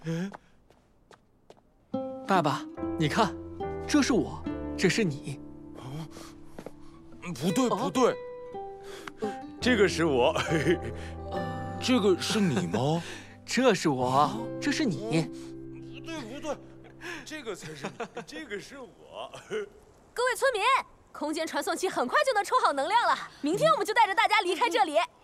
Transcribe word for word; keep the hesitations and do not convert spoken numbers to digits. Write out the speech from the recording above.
爸爸，你看，这是我，这是你。 啊，不对不对，这个是我，这个是你吗？ 这是我，这是你。 不对不对，这个才是你，这个是我。 各位村民，空间传送器很快就能充好能量了，明天我们就带着大家离开这里。